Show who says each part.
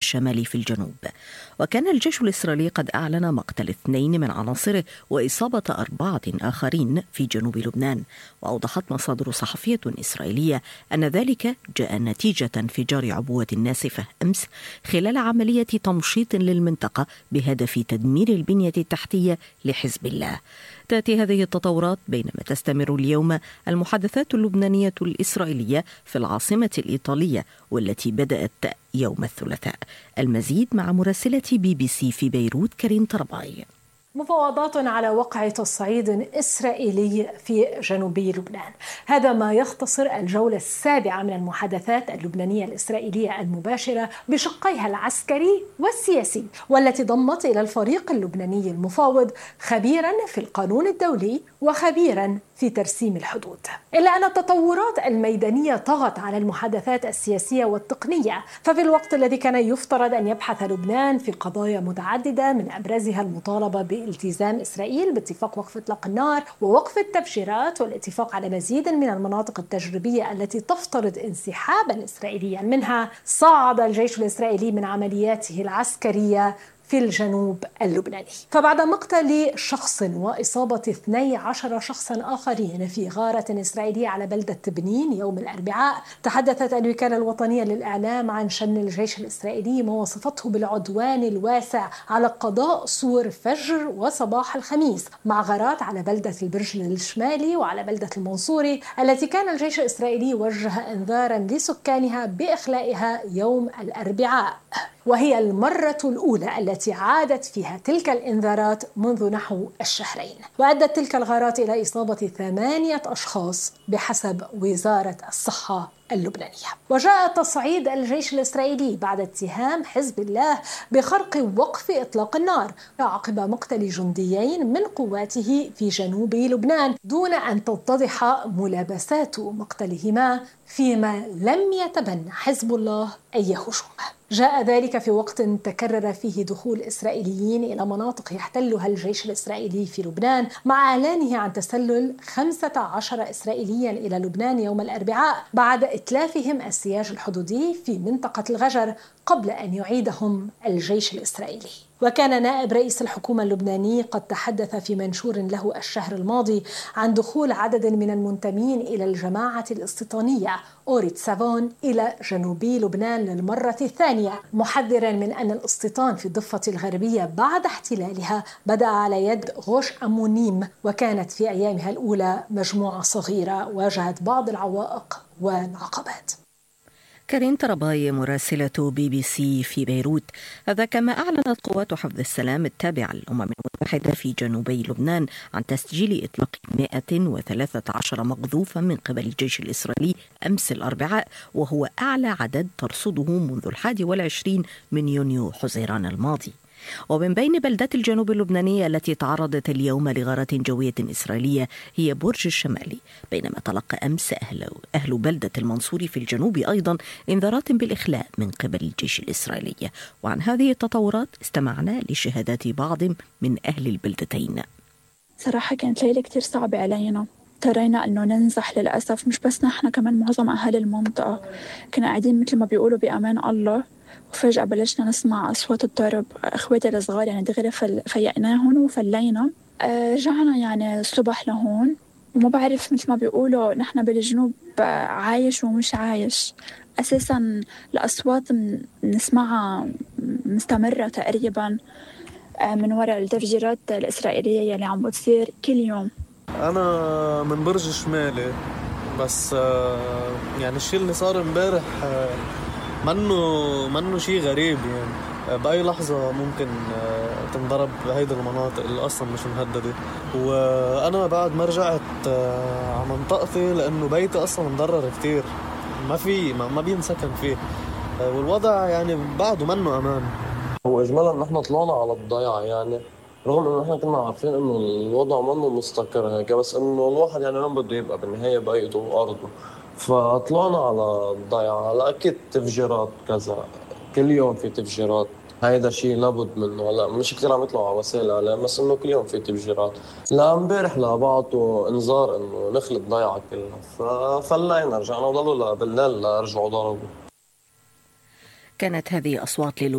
Speaker 1: الشمالي في الجنوب. وكان الجيش الإسرائيلي قد أعلن مقتل 2 من عناصره وإصابة 4 آخرين في جنوب لبنان. وأوضحت مصادر صحفية إسرائيلية أن ذلك جاء نتيجة انفجار عبوة ناسفة أمس خلال عملية تمشيط للمنطقة بهدف تدمير البنية التحتية لحزب الله. تأتي هذه التطورات بينما تستمر اليوم المحادثات اللبنانية الإسرائيلية في العاصمة الإيطالية والتي بدأت يوم الثلاثاء. المزيد مع مراسلة BBC في بيروت كريم طرباي.
Speaker 2: مفاوضات على وقع تصعيد إسرائيلي في جنوب لبنان، هذا ما يختصر الجولة السابعة من المحادثات اللبنانية الإسرائيلية المباشرة بشقيها العسكري والسياسي، والتي ضمت إلى الفريق اللبناني المفاوض خبيرا في القانون الدولي وخبيرا في ترسيم الحدود. إلا أن التطورات الميدانية طغت على المحادثات السياسية والتقنية، ففي الوقت الذي كان يفترض أن يبحث لبنان في قضايا متعددة من أبرزها المطالبة بالتزام إسرائيل باتفاق وقف إطلاق النار ووقف التفجيرات والاتفاق على مزيد من المناطق التجريبية التي تفترض انسحابا إسرائيليا منها، صعد الجيش الإسرائيلي من عملياته العسكرية في الجنوب اللبناني. فبعد مقتل شخص وإصابة 12 شخصا آخرين في غارة إسرائيلية على بلدة تبنين يوم الأربعاء، تحدثت الوكالة الوطنية للإعلام عن شن الجيش الإسرائيلي ما وصفته بالعدوان الواسع على قضاء سور فجر وصباح الخميس، مع غارات على بلدة البرج الشمالي وعلى بلدة المنصوري التي كان الجيش الإسرائيلي وجه إنذارا لسكانها بإخلائها يوم الأربعاء، وهي المرة الأولى التي عادت فيها تلك الإنذارات منذ نحو الشهرين. وأدت تلك الغارات إلى إصابة 8 أشخاص بحسب وزارة الصحة اللبنانية. وجاء تصعيد الجيش الإسرائيلي بعد اتهام حزب الله بخرق وقف إطلاق النار عقب مقتل جنديين من قواته في جنوب لبنان دون أن تتضح ملابسات مقتلهما، فيما لم يتبنى حزب الله أي هجوم. جاء ذلك في وقت تكرر فيه دخول إسرائيليين إلى مناطق يحتلها الجيش الإسرائيلي في لبنان، مع إعلانه عن تسلل 15 إسرائيليا إلى لبنان يوم الأربعاء بعد إتلافهم السياج الحدودي في منطقة الغجر قبل أن يعيدهم الجيش الإسرائيلي. وكان نائب رئيس الحكومة اللبناني قد تحدث في منشور له الشهر الماضي عن دخول عدد من المنتمين إلى الجماعة الاستيطانية أوريت سافون إلى جنوب لبنان للمرة الثانية، محذرا من أن الاستيطان في الضفة الغربية بعد احتلالها بدأ على يد غوش أمونيم، وكانت في أيامها الأولى مجموعة صغيرة واجهت بعض العوائق والعقبات.
Speaker 1: كريم طرباي مراسلة BBC في بيروت. هذا كما أعلنت قوات حفظ السلام التابعة للأمم المتحدة في جنوبي لبنان عن تسجيل إطلاق 113 مقذوفا من قبل الجيش الإسرائيلي أمس الأربعاء، وهو أعلى عدد ترصده منذ 21 من يونيو حزيران الماضي. ومن بين بلدات الجنوب اللبنانية التي تعرضت اليوم لغارة جوية إسرائيلية هي برج الشمالي، بينما تلقى أمس أهل بلدة المنصوري في الجنوب أيضا إنذارات بالإخلاء من قبل الجيش الإسرائيلي. وعن هذه التطورات استمعنا لشهادات بعض من أهل البلدتين.
Speaker 3: صراحة كانت ليلة كتير صعبة علينا، اضطرينا أنه ننزح للأسف، مش بس نحن كمان معظم أهل المنطقة كنا قاعدين مثل ما بيقولوا بأمان الله، وفجأة بلشنا نسمع أصوات الضرب. أخواتي الصغار يعني دغري فيقناهم وفلينا. رجعنا يعني الصبح لهون، وما بعرف مثل ما بيقولوا نحن بالجنوب عايش ومش عايش أساسا. الأصوات نسمعها مستمرة تقريبا من وراء التفجيرات الإسرائيلية اللي عم بتصير كل يوم.
Speaker 4: أنا من برج الشمالي، بس يعني الشيء اللي صار امبارح منه شيء غريب، يعني بأي لحظة ممكن تنضرب هيدا المناطق اللي أصلا مش مهددة. وأنا بعد ما رجعت على منطقتي لأنه بيتي أصلا مضرر كتير، ما بينسكن فيه، والوضع يعني بعده منه أمان.
Speaker 5: هو إجمالا نحن طلعنا على الضيعة، يعني رغم إنه نحن كنا عارفين إنه الوضع منه مستقر هيك، بس إنه الواحد يعني وين بده يبقى بالنهاية بيته وأرضه، فطلعنا على الضيعة. هلا أكيد تفجيرات كذا، كل يوم في تفجيرات، هيدا شيء لابد منه. هلا مش كثير عم يطلعوا على وسائل الإعلام، بس إنه كل يوم في تفجيرات. لا امبارح بعطوا إنذار إنه نخلي الضيعة كلها، ففلينا رجعنا وضلوا بالليل رجعوا ضربوا.
Speaker 1: كانت هذه أصوات